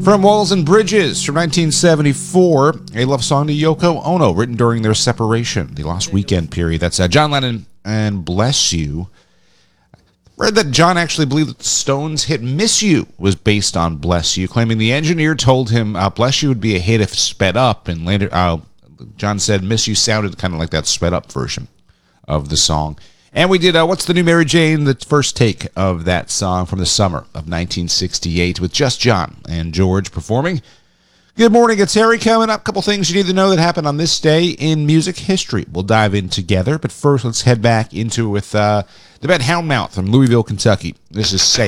From Walls and Bridges from 1974, a love song to Yoko Ono, written during their separation, the Lost Weekend period. That's John Lennon and Bless You. Read that John actually believed that the Stones' hit Miss You was based on Bless You, claiming the engineer told him Bless You would be a hit if sped up, and later John said Miss You sounded kind of like that sped up version of the song. And we did What's the New Mary Jane, the first take of that song from the summer of 1968 with just John and George performing. Good morning, it's Harry coming up. A couple things you need to know that happened on this day in music history. We'll dive in together, but first let's head back into it with the band Houndmouth from Louisville, Kentucky. This is Say